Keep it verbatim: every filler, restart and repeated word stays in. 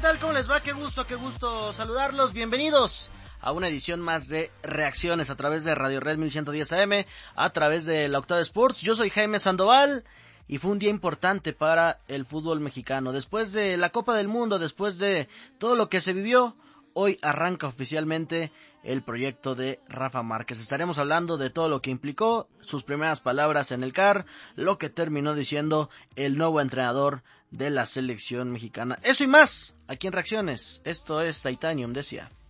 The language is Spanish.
tal? ¿Cómo les va? Qué gusto, qué gusto saludarlos. Bienvenidos a una edición más de Reacciones a través de Radio Red mil ciento diez A M, a través de la Octava Sports. Yo soy Jaime Sandoval y fue un día importante para el fútbol mexicano. Después de la Copa del Mundo, después de todo lo que se vivió, hoy arranca oficialmente el proyecto de Rafa Márquez. Estaremos hablando de todo lo que implicó, sus primeras palabras en el C A R, lo que terminó diciendo el nuevo entrenador de la selección mexicana. Eso y más, aquí en Reacciones. Esto es Titanium, decía.